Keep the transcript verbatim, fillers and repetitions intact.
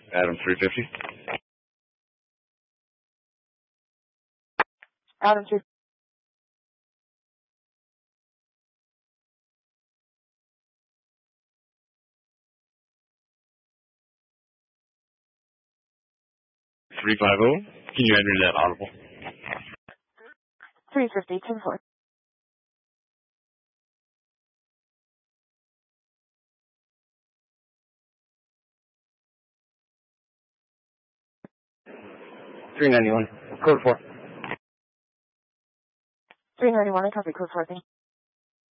Adam three fifty. Adam three. three five zero. Can you enter that audible? three fifty, ten four. three ninety-one. Code four. three ninety-one, I copy code four.